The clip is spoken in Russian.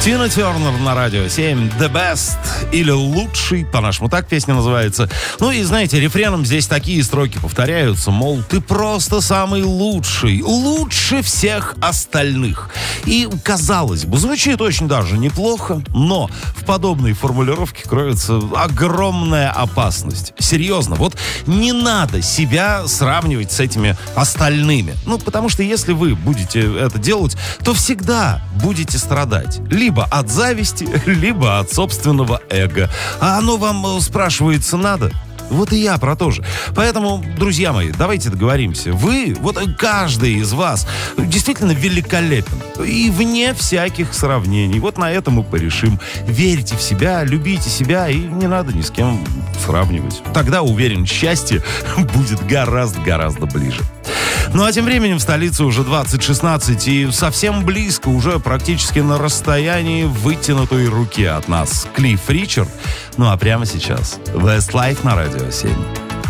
Тина Тернер на радио 7. The Best или Лучший, по-нашему так песня называется. Ну и знаете, рефреном здесь такие строки повторяются, мол, ты просто самый лучший, лучше всех остальных. И, казалось бы, звучит очень даже неплохо, но в подобной формулировке кроется огромная опасность. Серьезно, вот не надо себя сравнивать с этими остальными. Ну, потому что если вы будете это делать, то всегда будете страдать. Либо от зависти, либо от собственного эго. А оно вам, спрашивается, надо? Вот и я про то же. Поэтому, друзья мои, давайте договоримся. Вы, вот каждый из вас, действительно великолепен. И вне всяких сравнений. Вот на этом мы порешим. Верьте в себя, любите себя, и не надо ни с кем сравнивать. Тогда, уверен, счастье будет гораздо-гораздо ближе. Ну а тем временем в столице уже 20:16 и совсем близко, уже практически на расстоянии вытянутой руки от нас Клифф Ричард. Ну а прямо сейчас Westlife на радио 7.